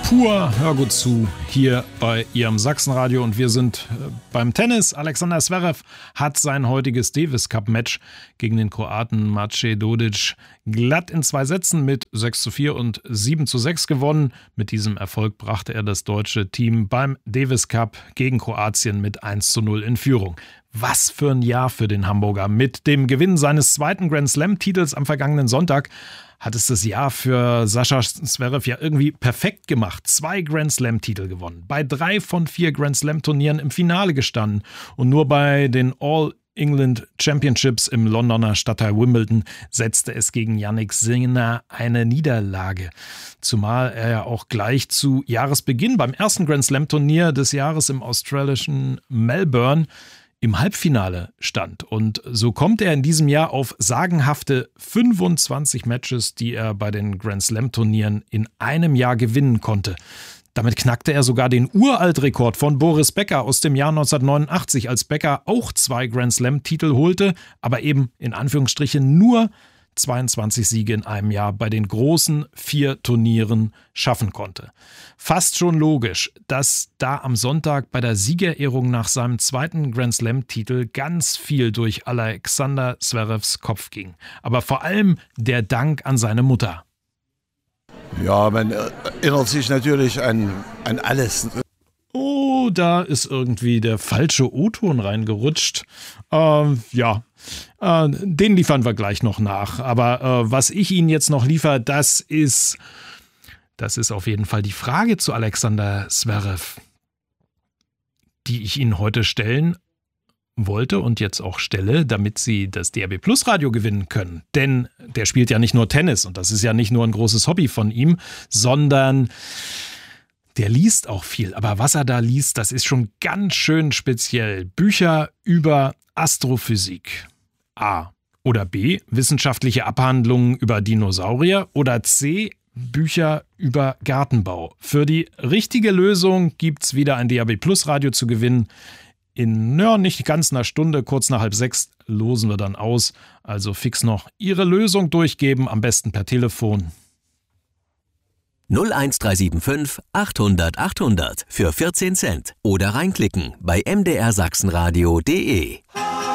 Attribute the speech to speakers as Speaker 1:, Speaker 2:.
Speaker 1: pur, hör gut zu, hier bei Ihrem Sachsenradio und wir sind beim Tennis. Alexander Zverev hat sein heutiges Davis Cup Match gegen den Kroaten Maciej Dodic glatt in 2 Sätzen mit 6:4 und 7:6 gewonnen. Mit diesem Erfolg brachte er das deutsche Team beim Davis Cup gegen Kroatien mit 1:0 in Führung. Was für ein Jahr für den Hamburger. Mit dem Gewinn seines zweiten Grand Slam-Titels am vergangenen Sonntag hat es das Jahr für Sascha Zverev ja irgendwie perfekt gemacht. 2 Grand Slam-Titel gewonnen, bei 3 von 4 Grand Slam-Turnieren im Finale gestanden und nur bei den All England Championships im Londoner Stadtteil Wimbledon setzte es gegen Jannik Sinner eine Niederlage. Zumal er ja auch gleich zu Jahresbeginn beim ersten Grand Slam-Turnier des Jahres im australischen Melbourne im Halbfinale stand. Und so kommt er in diesem Jahr auf sagenhafte 25 Matches, die er bei den Grand Slam-Turnieren in einem Jahr gewinnen konnte. Damit knackte er sogar den Uraltrekord von Boris Becker aus dem Jahr 1989, als Becker auch 2 Grand Slam-Titel holte, aber eben in Anführungsstrichen nur 22 Siege in einem Jahr bei den großen 4 Turnieren schaffen konnte. Fast schon logisch, dass da am Sonntag bei der Siegerehrung nach seinem zweiten Grand Slam-Titel ganz viel durch Alexander Zverevs Kopf ging. Aber vor allem der Dank an seine Mutter.
Speaker 2: Ja, man erinnert sich natürlich an alles.
Speaker 1: Oh, da ist irgendwie der falsche O-Ton reingerutscht. Den liefern wir gleich noch nach. Aber was ich Ihnen jetzt noch liefere, das ist auf jeden Fall die Frage zu Alexander Zverev, die ich Ihnen heute stellen wollte und jetzt auch stelle, damit Sie das DRB Plus Radio gewinnen können. Denn der spielt ja nicht nur Tennis und das ist ja nicht nur ein großes Hobby von ihm, sondern der liest auch viel. Aber was er da liest, das ist schon ganz schön speziell. Bücher über Astrophysik. A. Oder B. Wissenschaftliche Abhandlungen über Dinosaurier. Oder C. Bücher über Gartenbau. Für die richtige Lösung gibt's wieder ein DRB Plus Radio zu gewinnen. In nicht ganz einer Stunde, kurz nach 5:30, losen wir dann aus. Also fix noch Ihre Lösung durchgeben, am besten per Telefon.
Speaker 3: 01375 800 800 für 14 Cent oder reinklicken bei mdrsachsenradio.de.